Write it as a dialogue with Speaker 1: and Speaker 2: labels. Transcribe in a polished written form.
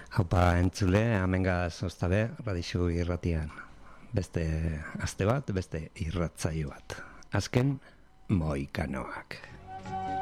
Speaker 1: Haupa entzule, amengaz oztabe, radixu irratian. Beste aste bat, beste irratzaio bat. Azken, Mohikanoak.